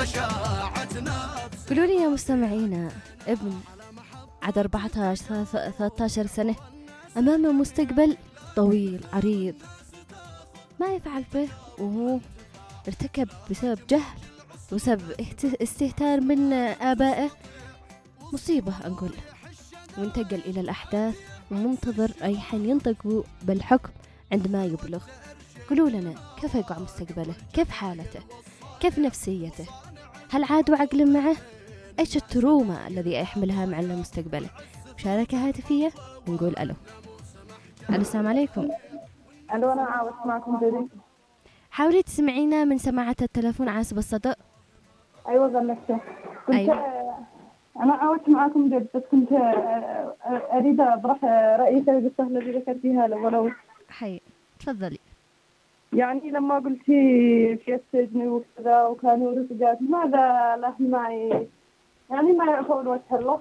قولوا لي يا مستمعينا، ابن عاد 14-13 سنة أمامه مستقبل طويل عريض، ما يفعل به وهو ارتكب بسبب جهل وسبب استهتار من آبائه مصيبة أنقول، وانتقل إلى الأحداث ومنتظر أي حين ينطق بالحكم عندما يبلغ. قولوا لنا كيف يقع مستقبله، كيف حالته، كيف نفسيته، هل عاد وعقل معه، إيش التروما الذي يحملها مع مستقبله. مشاركة هاتفية نقول ألو. السلام عليكم. ألو، أنا عاوز معكم جديد. حاولي تسمعينا من سماعة التلفون عاصب الصدى. أيوة غلقته. كنت أيوة. أنا عاوزت معكم جد، بس كنت أريد أطرح رأيي في القصة التي ذكرتيها ولو حي تفضلي. يعني لما قلتي في السجن وكذا وكانوا رفقات، ماذا له معي؟ يعني ما يعرفون وجه الله.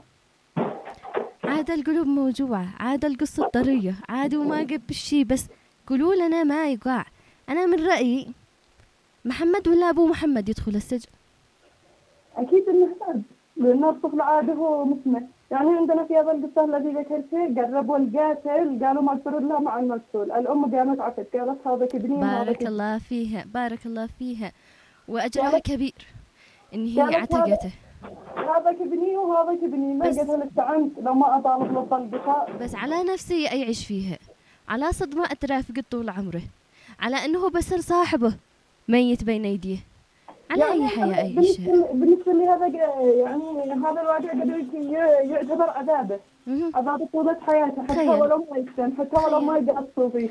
عاد القلوب موجوعة، عاد القصة طرية، عاد وما قب الشي، بس قولوا لنا ما يقع. أنا من رأيي محمد ولا أبو محمد يدخل السجن؟ أكيد إنه حد، لأن الطفل عاده هو مسمى. يعني عندنا في هذا القصة الذي ذكرته قربوا القاتل قالوا مغفور الله مع المقتول، الأم قامت عفت قالت هذا ابني. بارك الله فيها، بارك الله فيها، وأجرها كبير إن هي عتقته. هذا ابني وهذا ابني، ما قتلت عنت لو ما أطالب له القصاص. بس على نفسي يعيش فيها، على صدمة أترافق طول عمره، على أنه بسر صاحبه ميت بين يديه، على يعني أي حياة يعيشها. بالنسبة لي هذا يعني هذا الواقع قد يعتبر عذابه، عذاب طولة حياته، حتى ولو ما يسلم، حتى ولو ما يقصوا فيه.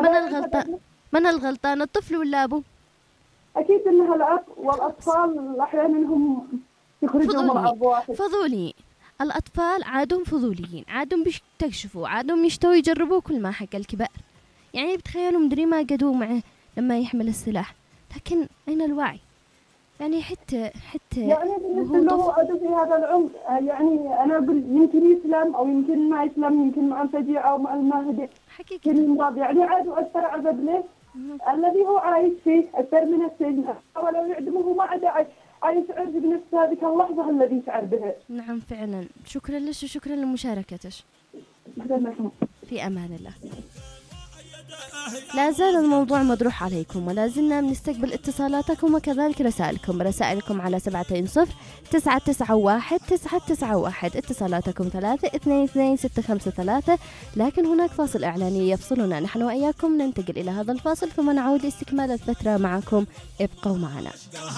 من الغلطان الطفل ولا أبوه؟ أكيد إنها الأب، والأطفال أحيانا هم يخرجوا من أب واحد. فضولي. الأطفال عادهم فضوليين، عادهم بيستكشفوا، عادهم يشتوا يجربوا كل ما حق الكبار. يعني بتخيلوا مدري ما قدوا معه لما يحمل السلاح، لكن أين الوعي؟ يعني حتى يعني بالنسبة له عادوا في هذا العمر، يعني أنا أقول يمكن يسلم أو يمكن ما يسلم، يمكن مع الفجيعة أو مع المهدي حقيقة. يعني عادوا أكثر عذاب له الذي هو عايش فيه أكثر من السجن، ولو يعدمه ما عاد يشعر بنفس هذه اللحظة الذي يشعر بها. نعم فعلا. شكرا لك وشكرا لمشاركتك. في أمان الله. لا زال الموضوع مطروح عليكم، ولا زلنا بنستقبل اتصالاتكم وكذلك رسائلكم على 705-991-991. اتصالاتكم 322-653. لكن هناك فاصل إعلاني يفصلنا نحن وإياكم، ننتقل إلى هذا الفاصل ثم نعود لاستكمال الفترة معكم. ابقوا معنا.